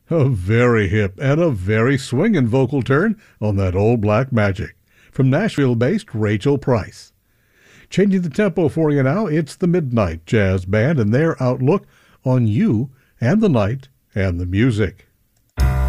A very hip and a very swingin' vocal turn on that old black magic from Nashville-based Rachel Price. Changing the tempo for you now, it's the Midnight Jazz Band and their outlook on you and the night and the music.